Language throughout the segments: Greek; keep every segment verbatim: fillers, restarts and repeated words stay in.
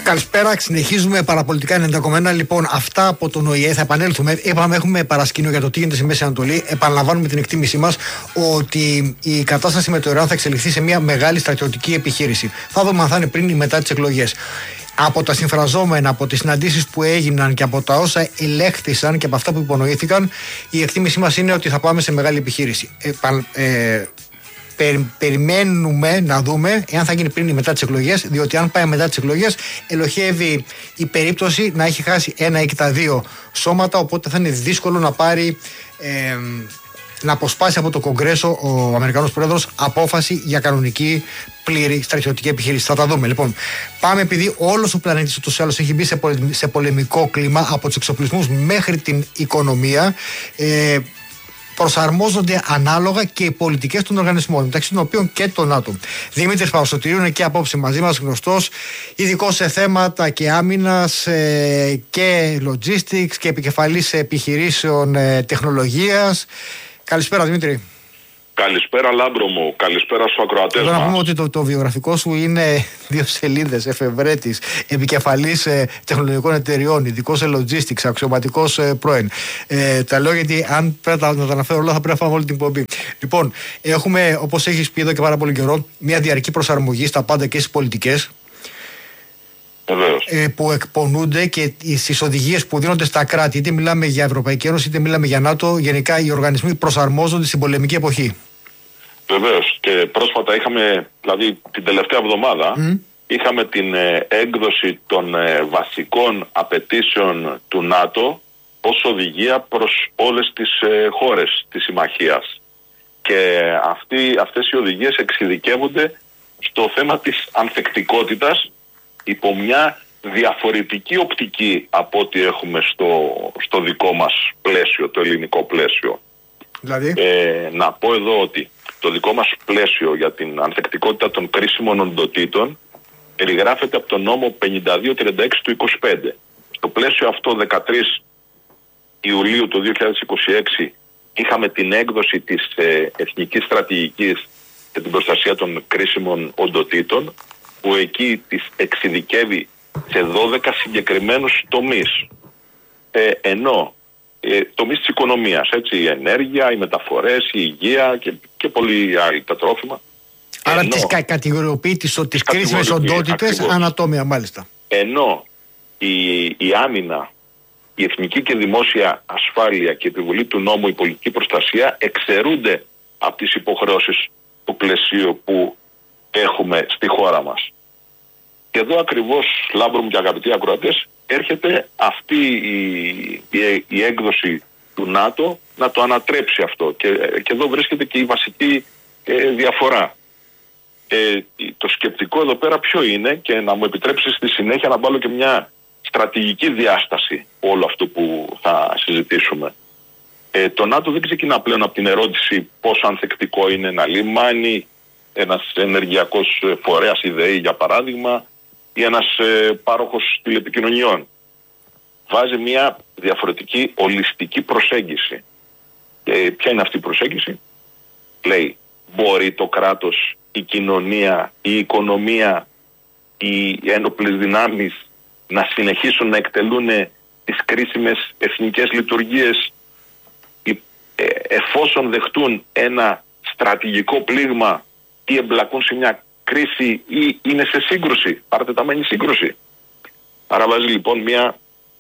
Καλησπέρα, συνεχίζουμε παραπολιτικά ενενήντα κόμμα ένα. Λοιπόν, αυτά από τον Ο Η Ε, θα επανέλθουμε. Είπαμε, έχουμε παρασκήνιο για το τι γίνεται στη Μέση Ανατολή. Επαναλαμβάνουμε την εκτίμησή μας ότι η κατάσταση με το Ιράν θα εξελιχθεί σε μια μεγάλη στρατιωτική επιχείρηση. Θα δούμε αν θα είναι πριν ή μετά τις εκλογές. Από τα συμφραζόμενα, από τις συναντήσεις που έγιναν και από τα όσα ελέγχθησαν και από αυτά που υπονοήθηκαν, η εκτίμησή μας είναι ότι θα πάμε σε μεγάλη επιχείρηση. Ε, ε, Περι, περιμένουμε να δούμε εάν θα γίνει πριν ή μετά τις εκλογές, διότι αν πάει μετά τις εκλογές ελοχεύει η περίπτωση να έχει χάσει ένα ή και τα δύο σώματα, οπότε θα είναι δύσκολο να πάρει ε, να αποσπάσει από το Κογκρέσο ο Αμερικανός Πρόεδρος απόφαση για κανονική πλήρη στρατιωτική επιχείρηση. Θα τα δούμε. Λοιπόν, πάμε, επειδή όλος ο πλανήτης ούτως ή άλλως έχει μπει σε, πολε, σε πολεμικό κλίμα, από τους εξοπλισμούς μέχρι την οικονομία. ε, Προσαρμόζονται ανάλογα και οι πολιτικές των οργανισμών, μεταξύ των οποίων και το ΝΑΤΟ. Δημήτρης Παπαστοτηρίου είναι και απόψε μαζί μας, γνωστός, ειδικός σε θέματα και άμυνας ε, και logistics και επικεφαλής επιχειρήσεων ε, τεχνολογίας. Καλησπέρα, Δημήτρη. Καλησπέρα, Λάμπρο μου. Καλησπέρα στους ακροατές μας. Εδώ να πούμε ότι το, το βιογραφικό σου είναι δύο σελίδες, εφευρέτης, επικεφαλής ε, τεχνολογικών εταιριών, ειδικός σε logistics, αξιωματικός ε, πρώην. Ε, τα λέω γιατί αν πρέπει να τα αναφέρω όλα θα πρέπει να φάμε όλη την εκπομπή. Λοιπόν, έχουμε, όπως έχεις πει εδώ και πάρα πολύ καιρό, μια διαρκή προσαρμογή στα πάντα και στις πολιτικές. Ε, που εκπονούνται και στις οδηγίες που δίνονται στα κράτη, είτε μιλάμε για Ευρωπαϊκή Ένωση είτε μιλάμε για ΝΑΤΟ, γενικά οι οργανισμοί προσαρμόζονται στην πολεμική εποχή. Βεβαίως, και πρόσφατα είχαμε, δηλαδή την τελευταία εβδομάδα, mm. είχαμε την ε, έκδοση των ε, βασικών απαιτήσεων του ΝΑΤΟ ως οδηγία προς όλες τις ε, χώρες της συμμαχίας. Και αυτοί, αυτές οι οδηγίες εξειδικεύονται στο θέμα της ανθεκτικότητας υπό μια διαφορετική οπτική από ό,τι έχουμε στο, στο δικό μας πλαίσιο, το ελληνικό πλαίσιο. Δηλαδή? Ε, να πω εδώ ότι το δικό μας πλαίσιο για την ανθεκτικότητα των κρίσιμων οντοτήτων περιγράφεται από τον νόμο πενήντα δύο τριάντα έξι του είκοσι πέντε. Στο πλαίσιο αυτό, δεκατρείς Ιουλίου του δύο χιλιάδες είκοσι έξι, είχαμε την έκδοση της ε, Εθνικής Στρατηγικής για την προστασία των κρίσιμων οντοτήτων, που εκεί τις εξειδικεύει σε δώδεκα συγκεκριμένους τομείς. Ε, ενώ ε, τομείς της οικονομίας, έτσι, η ενέργεια, οι μεταφορές, η υγεία και, και πολλοί άλλοι, τα τρόφιμα. Άρα ενώ, τις κα, κατηγοριοποιεί τις, τις κρίσιμες οντότητες ανατόμια, μάλιστα. Ενώ η, η άμυνα, η εθνική και δημόσια ασφάλεια και η επιβολή του νόμου, η πολιτική προστασία εξαιρούνται από τις υποχρεώσεις του πλαισίου που έχουμε στη χώρα μας. Και εδώ ακριβώς, Λάμπρο μου και αγαπητοί ακροατές, έρχεται αυτή η, η, η έκδοση του ΝΑΤΟ να το ανατρέψει αυτό. Και, και εδώ βρίσκεται και η βασική ε, διαφορά. Ε, το σκεπτικό εδώ πέρα ποιο είναι, και να μου επιτρέψει στη συνέχεια να βάλω και μια στρατηγική διάσταση όλο αυτό που θα συζητήσουμε. Ε, το ΝΑΤΟ δεν ξεκινά πλέον από την ερώτηση πόσο ανθεκτικό είναι ένα λιμάνι, ένας ενεργειακός φορέας, η ΔΕΗ για παράδειγμα, ή ένας ε, πάροχος τηλεπικοινωνιών. Βάζει μια διαφορετική ολιστική προσέγγιση. Και ποια είναι αυτή η προσέγγιση? Λέει, μπορεί το κράτος, η κοινωνία, η οικονομία, οι ένοπλες δυνάμεις να συνεχίσουν να εκτελούν τις κρίσιμες εθνικές λειτουργίες ε, εφόσον δεχτούν ένα στρατηγικό πλήγμα ή εμπλακούν σε μια κρίση ή είναι σε σύγκρουση, παρατεταμένη σύγκρουση. Άρα βάζει λοιπόν μια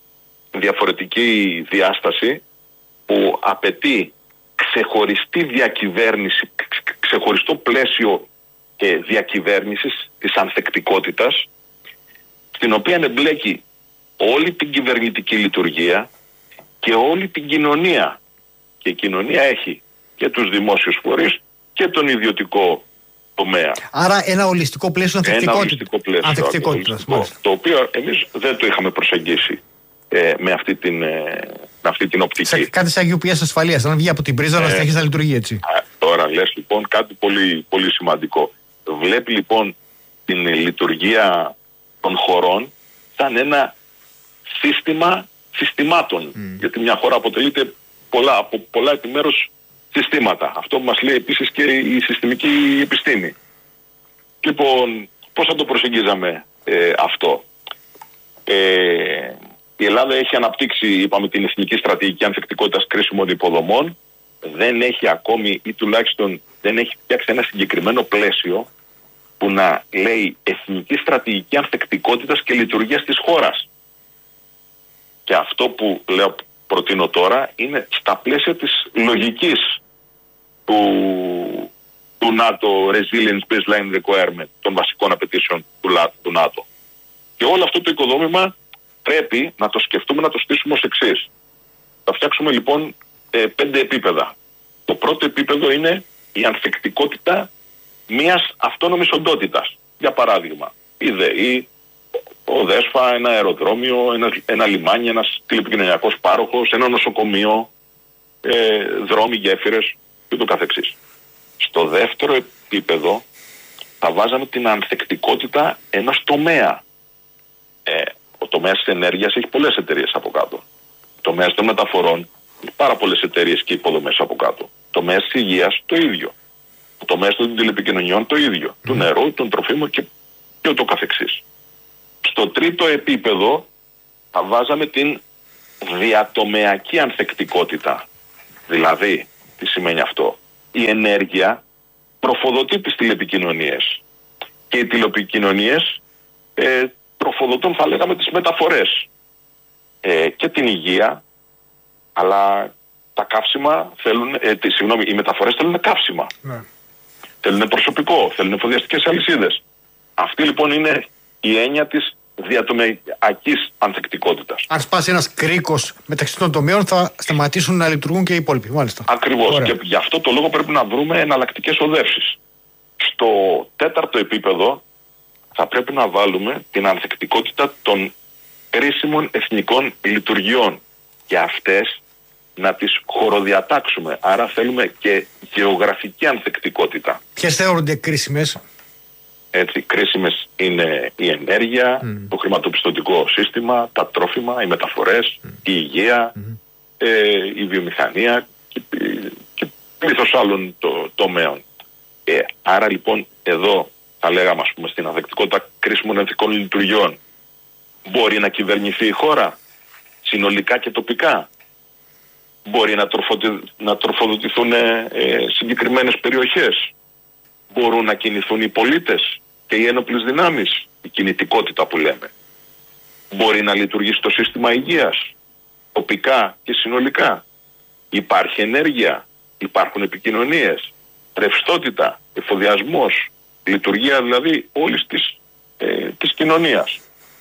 διαφορετική διάσταση που απαιτεί ξεχωριστή διακυβέρνηση, ξεχωριστό πλαίσιο και διακυβέρνησης της ανθεκτικότητας, στην οποία εμπλέκει όλη την κυβερνητική λειτουργία και όλη την κοινωνία. Και η κοινωνία έχει και τους δημόσιους φορείς και τον ιδιωτικό τομέα. Άρα ένα ολιστικό πλαίσιο ανθεκτικότητας. Το οποίο εμείς δεν το είχαμε προσεγγίσει ε, με, αυτή την, ε, με αυτή την οπτική. Σε, κάτι σαν γιου πι ες ασφαλείας, να βγει από την πρίζα, ε, να συνεχίσει να λειτουργεί έτσι. Α, τώρα λες λοιπόν κάτι πολύ, πολύ σημαντικό. Βλέπει λοιπόν την λειτουργία των χωρών σαν ένα σύστημα συστημάτων. Mm. Γιατί μια χώρα αποτελείται πολλά, από πολλά επιμέρους συστήματα. Αυτό που μας λέει επίσης και η συστημική επιστήμη. Λοιπόν, πώς θα το προσεγγίζαμε ε, αυτό? Ε, η Ελλάδα έχει αναπτύξει, είπαμε, την εθνική στρατηγική ανθεκτικότητας κρίσιμων υποδομών. Δεν έχει ακόμη, ή τουλάχιστον δεν έχει φτιάξει ένα συγκεκριμένο πλαίσιο που να λέει εθνική στρατηγική ανθεκτικότητας και λειτουργίας της χώρας. Και αυτό που λέω, προτείνω τώρα, είναι στα πλαίσια της λογικής του, του NATO Resilience Baseline Requirement, των βασικών απαιτήσεων του, του ΝΑΤΟ. Και όλο αυτό το οικοδόμημα πρέπει να το σκεφτούμε, να το στήσουμε ως εξής. Θα φτιάξουμε λοιπόν ε, πέντε επίπεδα. Το πρώτο επίπεδο είναι η ανθεκτικότητα μιας αυτόνομης οντότητας. Για παράδειγμα, η ΔΕΗ, ο ΔΕΣΦΑ, ένα αεροδρόμιο, ένα, ένα λιμάνι, ένας τηλεπικοινωνιακός πάροχος, ένα νοσοκομείο, ε, δρόμοι, γέφυρες και το καθεξής. Στο δεύτερο επίπεδο θα βάζαμε την ανθεκτικότητα ενός τομέα. Ε, ο τομέας της ενέργειας έχει πολλές εταιρείες από κάτω. Ο τομέας των μεταφορών έχει πάρα πολλές εταιρείες και υποδομές από κάτω. Ο τομέας της υγείας το ίδιο. Ο τομέας των τηλεπικοινωνιών το ίδιο. Mm. Του νερού, των τροφίμων και, και ούτω καθεξής. Στο τρίτο επίπεδο θα βάζαμε την διατομεακή ανθεκτικότητα. Δηλαδή, τι σημαίνει αυτό? Η ενέργεια τροφοδοτεί τις τηλεπικοινωνίες και οι τηλεπικοινωνίες ε, τροφοδοτούν, θα λέγαμε, τις μεταφορές ε, και την υγεία, αλλά τα καύσιμα θέλουν, ε, τι, συγγνώμη, οι μεταφορές θέλουν καύσιμα. Ναι. Θέλουν προσωπικό, θέλουν εφοδιαστικές αλυσίδες. Αυτή λοιπόν είναι η έννοια της διατομεακής ανθεκτικότητας. Αν σπάσει ένας κρίκος μεταξύ των τομέων, θα σταματήσουν να λειτουργούν και οι υπόλοιποι. Μάλιστα. Ακριβώς. Ωραία. Και γι' αυτό το λόγο πρέπει να βρούμε εναλλακτικές οδεύσεις. Στο τέταρτο επίπεδο θα πρέπει να βάλουμε την ανθεκτικότητα των κρίσιμων εθνικών λειτουργιών και αυτές να τις χωροδιατάξουμε. Άρα θέλουμε και γεωγραφική ανθεκτικότητα. Ποιες θεωρούνται κρίσιμες? Έτσι, κρίσιμες είναι η ενέργεια, mm. το χρηματοπιστωτικό σύστημα, τα τρόφιμα, οι μεταφορές, mm. η υγεία, mm. ε, η βιομηχανία και, και πλήθος άλλων το, τομέων. Ε, άρα λοιπόν εδώ θα λέγαμε, ας πούμε, στην ανθεκτικότητα κρίσιμων εθνικών λειτουργιών, μπορεί να κυβερνηθεί η χώρα συνολικά και τοπικά. Μπορεί να, τροφοδη, να τροφοδοτηθούν ε, συγκεκριμένες περιοχές. Μπορούν να κινηθούν οι πολίτες και οι ένοπλες δυνάμεις, η κινητικότητα που λέμε. Μπορεί να λειτουργήσει το σύστημα υγείας, τοπικά και συνολικά. Υπάρχει ενέργεια, υπάρχουν επικοινωνίες, ρευστότητα, εφοδιασμός, λειτουργία δηλαδή όλης της, ε, της κοινωνίας.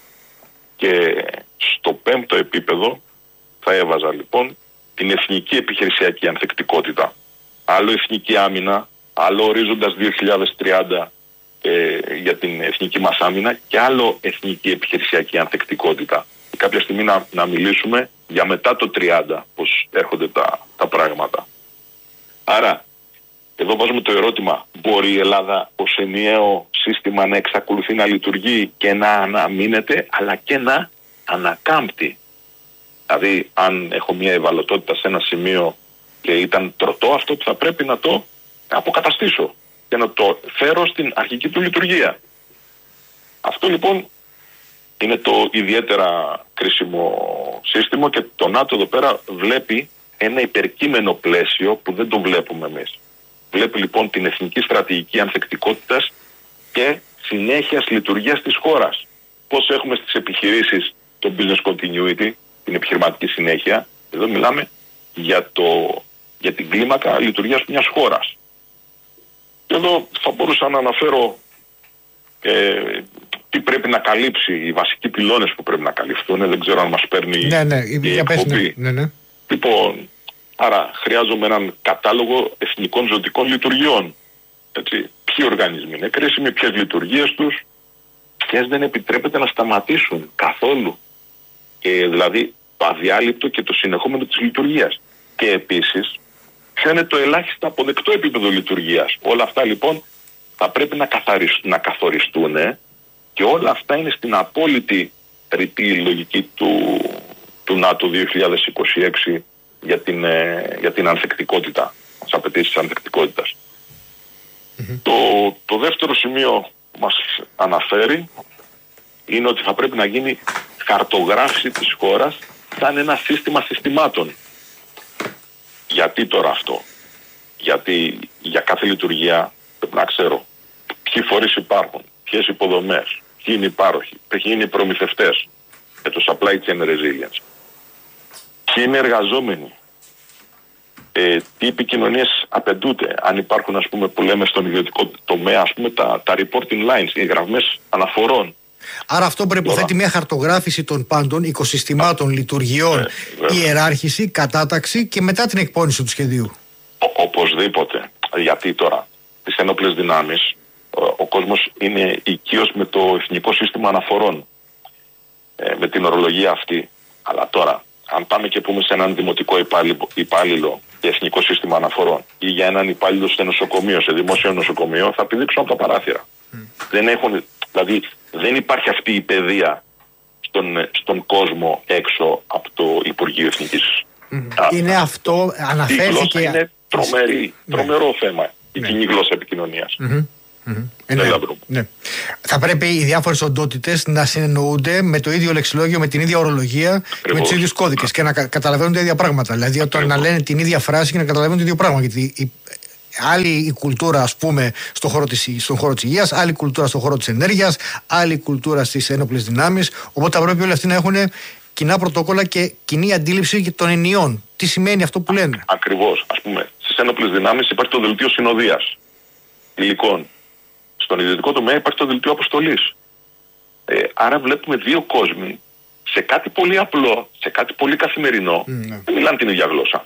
Και στο πέμπτο επίπεδο θα έβαζα λοιπόν την εθνική επιχειρησιακή ανθεκτικότητα. Άλλο εθνική άμυνα, άλλο ορίζοντας δύο χιλιάδες τριάντα ε, για την εθνική μας άμυνα και άλλο εθνική επιχειρησιακή ανθεκτικότητα. Και κάποια στιγμή να, να μιλήσουμε για μετά το τριάντα, πώς έρχονται τα, τα πράγματα. Άρα, εδώ βάζουμε το ερώτημα, μπορεί η Ελλάδα ως ενιαίο σύστημα να εξακολουθεί να λειτουργεί και να αναμείνεται, αλλά και να ανακάμπτει. Δηλαδή, αν έχω μια ευαλωτότητα σε ένα σημείο και ήταν τροτό, αυτό που θα πρέπει να το αποκαταστήσω και να το φέρω στην αρχική του λειτουργία. Αυτό λοιπόν είναι το ιδιαίτερα κρίσιμο σύστημα και το ΝΑΤΟ εδώ πέρα βλέπει ένα υπερκείμενο πλαίσιο που δεν το βλέπουμε εμείς. Βλέπει λοιπόν την εθνική στρατηγική ανθεκτικότητας και συνέχειας λειτουργίας της χώρας. Πώς έχουμε στις επιχειρήσεις το business continuity, την επιχειρηματική συνέχεια. Εδώ μιλάμε για, το, για την κλίμακα λειτουργίας μιας χώρας. Και εδώ θα μπορούσα να αναφέρω ε, τι πρέπει να καλύψει, οι βασικοί πυλώνες που πρέπει να καλυφθούν. Δεν ξέρω αν μας παίρνει ναι, ναι, η εκπομπή. Ναι, ναι. Λοιπόν, άρα χρειάζομαι έναν κατάλογο εθνικών ζωτικών λειτουργιών. Έτσι, ποιοι οργανισμοί είναι κρίσιμοι, ποιες λειτουργίες τους, ποιες δεν επιτρέπεται να σταματήσουν καθόλου. Και δηλαδή το αδιάλειπτο και το συνεχόμενο της λειτουργίας. Και επίσης, ποιο είναι το ελάχιστο αποδεκτό επίπεδο λειτουργίας. Όλα αυτά λοιπόν θα πρέπει να, καθαριστούν, να καθοριστούν και όλα αυτά είναι στην απόλυτη ρητή λογική του, του ΝΑΤΟ δύο χιλιάδες είκοσι έξι για την, ε, για την ανθεκτικότητα, τις απαιτήσεις της ανθεκτικότητας. Mm-hmm. Το, το δεύτερο σημείο που μας αναφέρει είναι ότι θα πρέπει να γίνει χαρτογράφηση της χώρας σαν ένα σύστημα συστημάτων. Γιατί τώρα αυτό? Γιατί για κάθε λειτουργία πρέπει να ξέρω ποιοι φορείς υπάρχουν, ποιες υποδομές, ποιοι είναι οι πάροχοι, ποιοι είναι οι προμηθευτές για το supply chain resilience, ποιοι είναι εργαζόμενοι, ε, τι επικοινωνίες απαιτούνται, αν υπάρχουν, ας πούμε, που λέμε στον ιδιωτικό τομέα, ας πούμε, τα, τα reporting lines, οι γραμμές αναφορών. Άρα αυτό προϋποθέτει μια χαρτογράφηση των πάντων, οικοσυστημάτων, λειτουργιών, ε, ιεράρχηση, κατάταξη και μετά την εκπόνηση του σχεδίου. Ο, οπωσδήποτε. Γιατί τώρα τις ένοπλες δυνάμεις ο, ο κόσμος είναι οικείος με το Εθνικό Σύστημα Αναφορών, ε, με την ορολογία αυτή. Αλλά τώρα, αν πάμε και πούμε σε έναν δημοτικό υπάλληλο, υπάλληλο για Εθνικό Σύστημα Αναφορών ή για έναν υπάλληλο σε νοσοκομείο, σε δημόσιο νοσοκομείο, θα πηδήξουν από τα παράθυρα. Mm. Δεν έχουν, δηλαδή δεν υπάρχει αυτή η παιδεία στον, στον κόσμο έξω από το Υπουργείο Εθνικής. Mm. Α, είναι αυτό, αναφέρθηκε... Η είναι τρομερή, ναι. τρομερό θέμα, η ναι. κοινή γλώσσα επικοινωνίας. Mm-hmm. Mm-hmm. Ε, ναι, ναι. Θα πρέπει οι διάφορες οντότητες να συνεννοούνται με το ίδιο λεξιλόγιο, με την ίδια ορολογία, ακριβώς, με τους ίδιους κώδικες και να καταλαβαίνουν τα ίδια πράγματα. Δηλαδή, όταν να λένε την ίδια φράση και να καταλαβαίνουν το ίδιο πράγμα. Γιατί η, άλλη η κουλτούρα, ας πούμε, στον χώρο της, στον χώρο της υγείας, άλλη κουλτούρα στον χώρο της ενέργειας, άλλη κουλτούρα στις ένοπλες δυνάμεις. Οπότε θα πρέπει όλοι αυτοί να έχουν κοινά πρωτόκολλα και κοινή αντίληψη των ενιών. Τι σημαίνει αυτό που λένε. Ακριβώς. Ας πούμε, στις ένοπλες δυνάμεις υπάρχει το δελτίο συνοδείας υλικών. Στον ιδιωτικό τομέα υπάρχει το δελτίο αποστολής. Ε, άρα βλέπουμε δύο κόσμοι σε κάτι πολύ απλό, σε κάτι πολύ καθημερινό, mm, ναι. δεν μιλάνε την ίδια γλώσσα.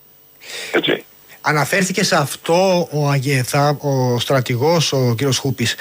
Έτσι. Αναφέρθηκε σε αυτό ο Αγιεθά, ο στρατηγός, ο κύριος Χούπης,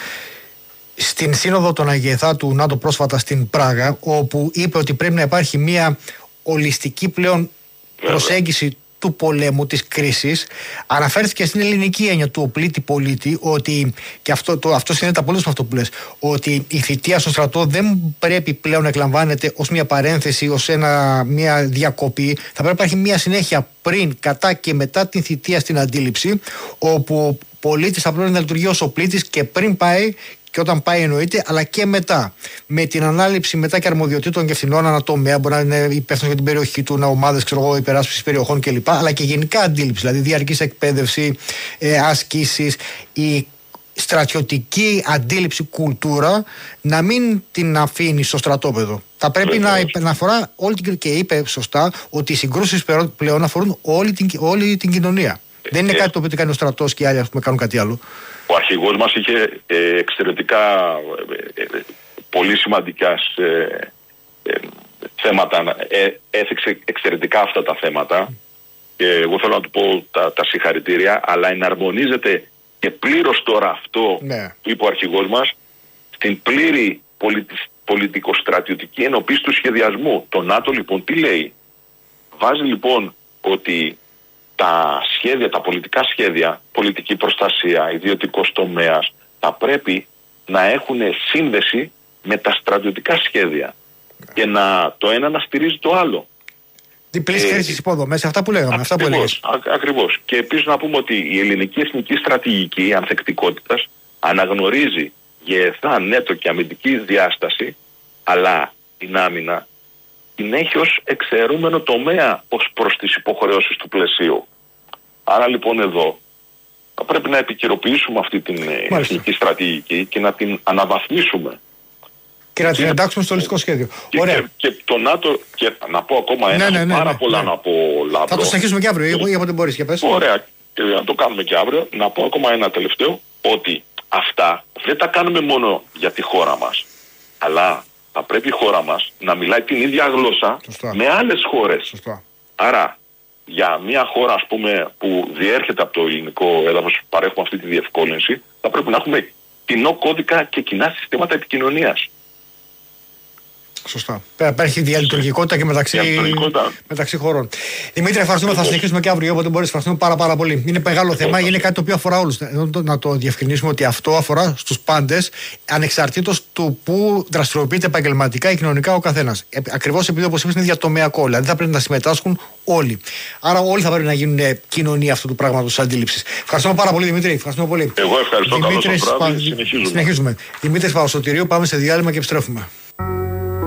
στην σύνοδο των Αγιεθά του ΝΑΤΟ πρόσφατα στην Πράγα, όπου είπε ότι πρέπει να υπάρχει μια ολιστική πλέον προσέγγιση του πολέμου, της κρίσης. Αναφέρθηκε στην ελληνική έννοια του οπλίτη πολίτη, ότι, και αυτό, το, αυτό συνδέεται απολύτως με αυτό που λες, ότι η θητεία στο στρατό δεν πρέπει πλέον να εκλαμβάνεται ως μια παρένθεση, ως ένα, μια διακοπή. Θα πρέπει να υπάρχει μια συνέχεια πριν, κατά και μετά την θητεία στην αντίληψη, όπου ο πολίτης θα πρέπει να λειτουργεί ως οπλίτης και πριν πάει και όταν πάει εννοείται, αλλά και μετά. Με την ανάληψη μετά και αρμοδιοτήτων και ευθυνών ανατομέα, μπορεί να είναι υπεύθυνο για την περιοχή του, να ομάδες υπεράσπισης περιοχών κλπ. Αλλά και γενικά αντίληψη, δηλαδή διαρκής εκπαίδευση, ε, ασκήσεις, η στρατιωτική αντίληψη, κουλτούρα, να μην την αφήνει στο στρατόπεδο. Θα πρέπει να, να αφορά όλη την, και είπε σωστά ότι οι συγκρούσεις πλέον αφορούν όλη την, όλη την κοινωνία. Ε, Δεν είναι ε, κάτι το οποίο κάνει ο στρατός και οι άλλοι, ας πούμε, κάνουν κάτι άλλο. Ο αρχηγός μας είχε ε, εξαιρετικά ε, ε, πολύ σημαντικά ε, ε, θέματα, ε, έθιξε εξαιρετικά αυτά τα θέματα και εγώ θέλω να του πω τα, τα συγχαρητήρια, αλλά εναρμονίζεται και πλήρως τώρα αυτό, ναι, που είπε ο αρχηγός μας, στην πλήρη πολιτικοστρατιωτική ενοποίηση του σχεδιασμού. Το ΝΑΤΟ λοιπόν τι λέει? Βάζει λοιπόν ότι τα σχέδια, τα πολιτικά σχέδια, πολιτική προστασία, ιδιωτικός τομέας, θα πρέπει να έχουν σύνδεση με τα στρατιωτικά σχέδια και να το ένα να στηρίζει το άλλο. Διπλής χρήση στις υποδομές, αυτά που λέγαμε. Αυτά που ακριβώς, α, ακριβώς. Και επίσης να πούμε ότι η ελληνική εθνική στρατηγική ανθεκτικότητας αναγνωρίζει γεθά, νέτο και αμυντική διάσταση, αλλά την άμυνα την έχει ως εξαιρούμενο τομέα ως προς τις υποχρεώσεις του πλαισίου. Άρα λοιπόν εδώ θα πρέπει να επικαιροποιήσουμε αυτή την Μάλιστα. εθνική στρατηγική και να την αναβαθμίσουμε. Και να την εντάξουμε στο ολιστικό σχέδιο. Και, Ωραία. Και, και το ΝΑΤΟ, και να πω ακόμα ένα, ναι, ναι, ναι, πάρα ναι, πολλά ναι. να πω Λάμπρο. Θα το συνεχίσουμε και αύριο, ή όποτε μπορείς και πες. Ωραία, και να το κάνουμε και αύριο. Να πω ακόμα ένα τελευταίο, ότι αυτά δεν τα κάνουμε μόνο για τη χώρα μας, αλλά θα πρέπει η χώρα μας να μιλάει την ίδια γλώσσα Σωστά. με άλλες χώρες. Σωστά. Άρα, για μια χώρα, ας πούμε, που διέρχεται από το ελληνικό έδαφος, παρέχουμε αυτή τη διευκόλυνση, θα πρέπει να έχουμε κοινό κώδικα και κοινά συστήματα επικοινωνίας. Σωστά. Υπάρχει διαλειτουργικότητα και μεταξύ, μεταξύ χωρών. Δημήτρη, ευχαριστούμε. Θα συνεχίσουμε και αύριο όποτε μπορεί. Ευχαριστούμε πάρα, πάρα πολύ. Είναι μεγάλο θέμα. Είναι κάτι το οποίο αφορά όλους. Να το διευκρινίσουμε ότι αυτό αφορά στους πάντες, ανεξαρτήτως του που δραστηριοποιείται επαγγελματικά ή κοινωνικά ο καθένας. Ακριβώς επειδή, όπως είπες, είναι διατομεακό. Δηλαδή θα πρέπει να συμμετάσχουν όλοι. Άρα όλοι θα πρέπει να γίνουν κοινωνία αυτού του πράγματος αντίληψης. Ευχαριστούμε πάρα πολύ, Δημήτρη. Ευχαριστούμε πολύ. Εγώ ευχαριστώ. Δημήτρης, Πα... συνεχίζουμε. συνεχίζουμε. Δημήτρης Παπασωτηρίου, πάμε σε διάλειμμα και επιστρέφουμε.